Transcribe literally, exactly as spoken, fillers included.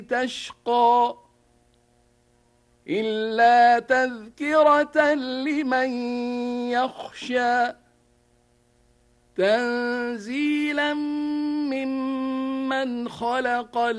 تشقى إلا تذكرة لمن يخشى تنزيلا ممن خلق